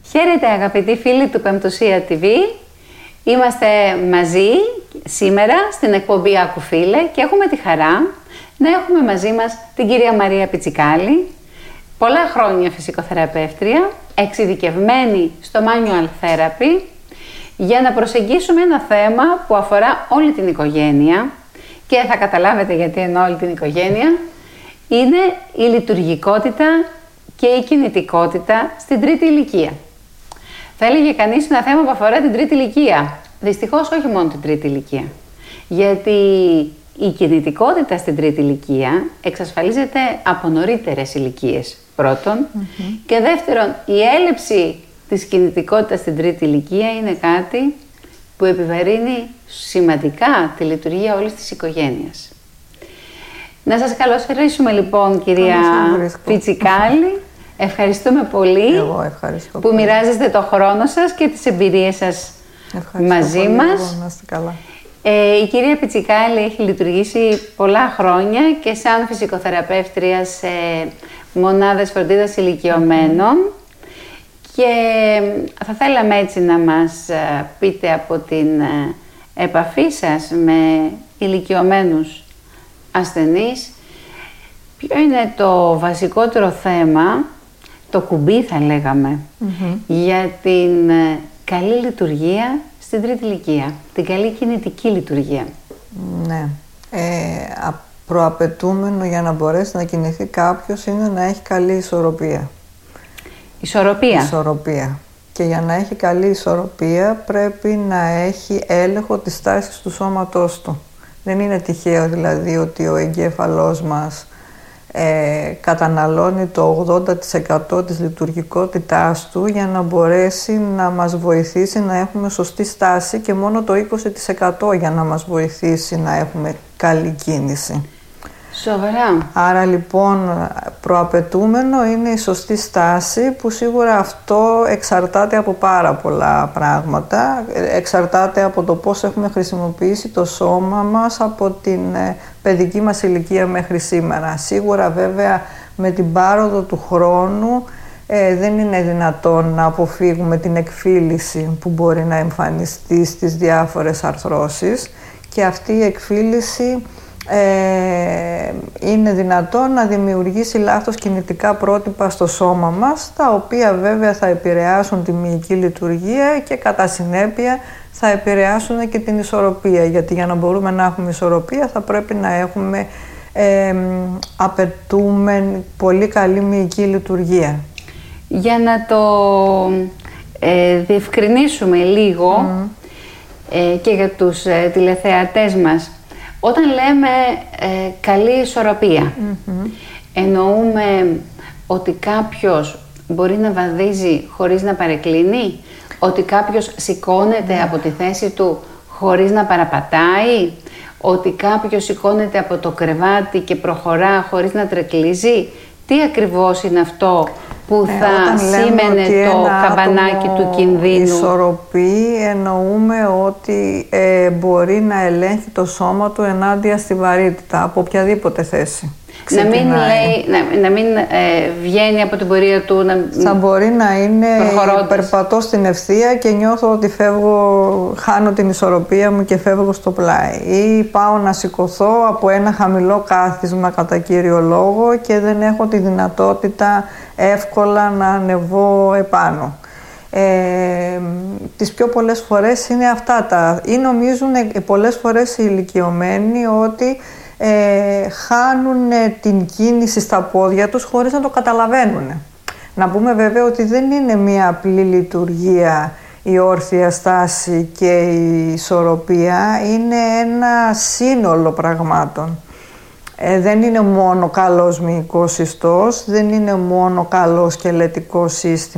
Χαίρετε αγαπητοί φίλοι του Πεμπτουσία TV. Είμαστε μαζί σήμερα στην εκπομπή Άκου Φίλε και έχουμε τη χαρά να έχουμε μαζί μας την κυρία Μαρία Πιτσικάλη, πολλά χρόνια φυσικοθεραπεύτρια, εξειδικευμένη στο Manual Therapy, για να προσεγγίσουμε ένα θέμα που αφορά όλη την οικογένεια και θα καταλάβετε γιατί εννοώ όλη την οικογένεια. Είναι η λειτουργικότητα και η κινητικότητα στην τρίτη ηλικία. Θα έλεγε κανείς ένα θέμα που αφορά την τρίτη ηλικία. Δυστυχώς όχι μόνο την τρίτη ηλικία. Γιατί η κινητικότητα στην τρίτη ηλικία εξασφαλίζεται από νωρίτερες ηλικίες, πρώτον. Και δεύτερον, η έλλειψη της κινητικότητας στην τρίτη ηλικία είναι κάτι που επιβαρύνει σημαντικά τη λειτουργία όλης της οικογένειας. Να σας καλωσορίσουμε λοιπόν, κυρία Πιτσικάλη. Ευχαριστούμε πολύ που μοιράζεστε το χρόνο σας και τις εμπειρίες σας μαζί μας. Να είστε καλά. Η κυρία Πιτσικάλη έχει λειτουργήσει πολλά χρόνια και σαν φυσικοθεραπεύτρια σε μονάδες φροντίδας ηλικιωμένων και θα θέλαμε έτσι να μας πείτε από την επαφή σας με ηλικιωμένους ασθενείς ποιο είναι το βασικότερο θέμα, το κουμπί θα λέγαμε, για την καλή λειτουργία στην τρίτη ηλικία, την καλή κινητική λειτουργία. Ναι. Προαπαιτούμενο για να μπορέσει να κινηθεί κάποιος είναι να έχει καλή ισορροπία. Ισορροπία. Και για να έχει καλή ισορροπία πρέπει να έχει έλεγχο της τάσης του σώματός του. Δεν είναι τυχαίο δηλαδή ότι ο εγκέφαλός μας καταναλώνει το 80% της λειτουργικότητάς του για να μπορέσει να μας βοηθήσει να έχουμε σωστή στάση και μόνο το 20% για να μας βοηθήσει να έχουμε καλή κίνηση. Σοβαρά. Άρα λοιπόν προαπαιτούμενο είναι η σωστή στάση που σίγουρα αυτό εξαρτάται από πάρα πολλά πράγματα. Εξαρτάται από το πώς έχουμε χρησιμοποιήσει το σώμα μας από την παιδική μας ηλικία μέχρι σήμερα. Σίγουρα βέβαια με την πάροδο του χρόνου δεν είναι δυνατόν να αποφύγουμε την εκφύλιση που μπορεί να εμφανιστεί στις διάφορες αρθρώσεις και αυτή η εκφύλιση είναι δυνατόν να δημιουργήσει λάθος κινητικά πρότυπα στο σώμα μας, τα οποία βέβαια θα επηρεάσουν τη μυϊκή λειτουργία και κατά συνέπεια θα επηρεάσουν και την ισορροπία, γιατί για να μπορούμε να έχουμε ισορροπία θα πρέπει να έχουμε απαιτούμενη πολύ καλή μυϊκή λειτουργία. Για να το διευκρινίσουμε λίγο και για τους τηλεθεατές μας, όταν λέμε καλή ισορροπία, εννοούμε ότι κάποιος μπορεί να βαδίζει χωρίς να παρεκκλίνει, ότι κάποιος σηκώνεται από τη θέση του χωρίς να παραπατάει, ότι κάποιος σηκώνεται από το κρεβάτι και προχωρά χωρίς να τρεκλίζει. Τι ακριβώς είναι αυτό που θα σήμαινε το καμπανάκι του κινδύνου? Ισορροπεί εννοούμε ότι μπορεί να ελέγχει το σώμα του ενάντια στη βαρύτητα από οποιαδήποτε θέση. Να μην βγαίνει από την πορεία του. Θα μπορεί να είναι περπατώ στην ευθεία και νιώθω ότι χάνω την ισορροπία μου και φεύγω στο πλάι. Ή πάω να σηκωθώ από ένα χαμηλό κάθισμα κατά κύριο λόγο και δεν έχω τη δυνατότητα εύκολα να ανεβώ επάνω. Τις πιο πολλές φορές είναι αυτά ή νομίζουν πολλές φορές οι ηλικιωμένοι ότι χάνουν την κίνηση στα πόδια τους χωρίς να το καταλαβαίνουν. Να πούμε βέβαια ότι δεν είναι μία απλή λειτουργία η όρθια στάση και η ισορροπία, είναι ένα σύνολο πραγμάτων. Δεν είναι μόνο καλός μυϊκός ιστός, δεν είναι μόνο καλό σκελετικό σύστημα.